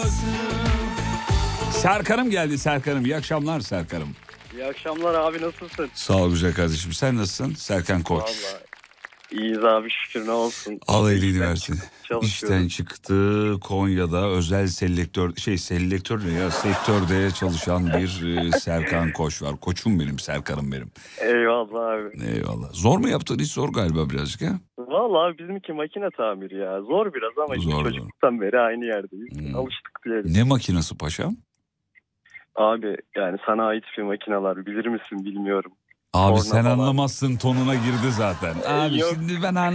Serkan'ım geldi, Serkan'ım. İyi akşamlar Serkan'ım. İyi akşamlar abi, nasılsın? Sağ ol güzel kardeşim. Sen nasılsın? Serkan Koç. Vallahi iyiyiz abi, şükür, ne olsun. Allah iyiliğini versin. Çalışıyoruz. İşten çıktı, Konya'da özel selektör ne ya, sektörde çalışan bir Serkan Koç var. Koçum benim, Serkan'ım benim. Eyvallah abi. Eyvallah. Zor mu yaptın? Hiç zor galiba birazcık ha? Vallahi abi bizimki makine tamiri ya. Zor biraz ama işte Zor. çocukluktan beri aynı yerdeyiz. Alıştık diyelim. Ne makinesi paşam? Abi yani sana ait bir makineler, bilir misin bilmiyorum. Abi Korna sen falan. anlamazsın, tonuna girdi zaten. Abi Yok. şimdi ben